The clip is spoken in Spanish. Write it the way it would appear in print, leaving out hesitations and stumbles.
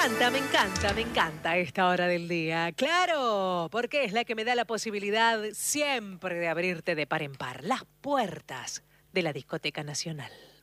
me encanta esta hora del día. Claro, porque es la que me da la posibilidad siempre de abrirte de par en par las puertas de la Discoteca Nacional.